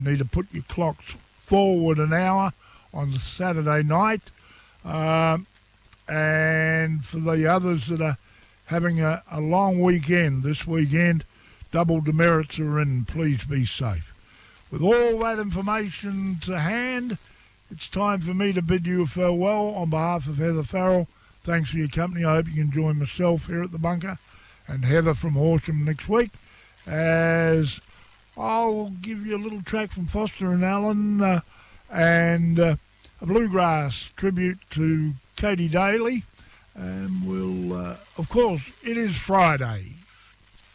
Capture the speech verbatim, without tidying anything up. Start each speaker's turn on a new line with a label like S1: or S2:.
S1: Need to put your clocks forward an hour on the Saturday night. Um, and for the others that are having a, a long weekend this weekend, double demerits are in. Please be safe. With all that information to hand, it's time for me to bid you farewell on behalf of Heather Farrell. Thanks for your company. I hope you can join myself here at the bunker and Heather from Horsham next week, as I'll give you a little track from Foster and Allen uh, and uh, a bluegrass tribute to Katie Daly. And we'll, uh, of course, it is Friday.